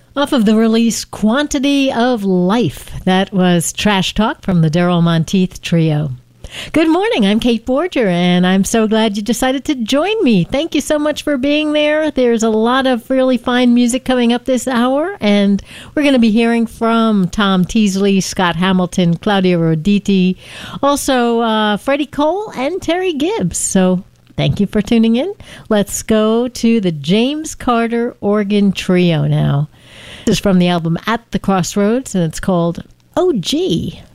Off of the release Quantity of Life, that was Trash Talk from the Daryl Monteith Trio. Good morning, I'm Kate Borger, and I'm so glad you decided to join me. Thank you so much for being there. There's a lot of really fine music coming up this hour, and we're going to be hearing from Tom Teasley, Scott Hamilton, Claudia Roditi, also Freddie Cole and Terry Gibbs. So thank you for tuning in. Let's go to the James Carter Organ Trio now. This is from the album At the Crossroads, and it's called Oh Gee.